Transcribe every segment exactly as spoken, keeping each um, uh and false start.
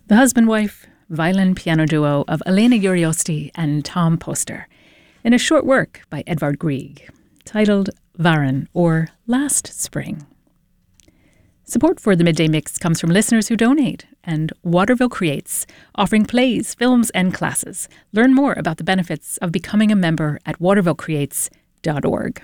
the husband-wife violin-piano duo of Elena Uriosti and Tom Poster, in a short work by Edvard Grieg, titled Våren, or Last Spring. Support for the Midday Mix comes from listeners who donate, and Waterville Creates, offering plays, films, and classes. Learn more about the benefits of becoming a member at waterville creates dot org.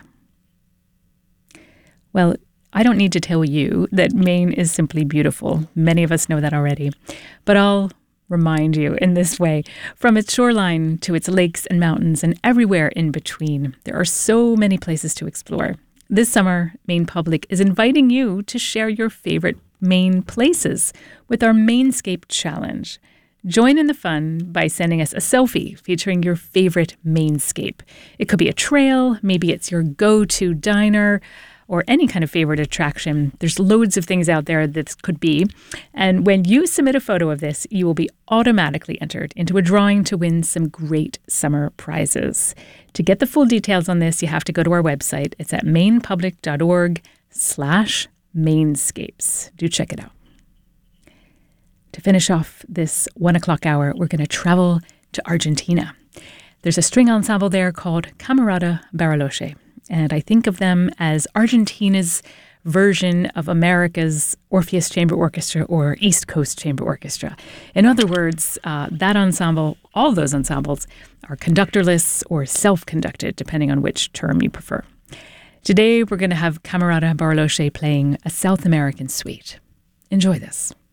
Well, I don't need to tell you that Maine is simply beautiful. Many of us know that already. But I'll remind you in this way. From its shoreline to its lakes and mountains and everywhere in between, there are so many places to explore. This summer, Maine Public is inviting you to share your favorite Maine places with our Mainscape Challenge. Join in the fun by sending us a selfie featuring your favorite Mainscape. It could be a trail, maybe it's your go-to diner, or any kind of favorite attraction. There's loads of things out there this could be. And when you submit a photo of this, you will be automatically entered into a drawing to win some great summer prizes. To get the full details on this, you have to go to our website. It's at mainpublic.org slash mainscapes. Do check it out. To finish off this one o'clock hour, we're going to travel to Argentina. There's a string ensemble there called Camerata Bariloche. And I think of them as Argentina's version of America's Orpheus Chamber Orchestra or East Coast Chamber Orchestra. In other words, uh, that ensemble, all those ensembles, are conductorless or self-conducted, depending on which term you prefer. Today, we're going to have Camerata Bariloche playing a South American suite. Enjoy this.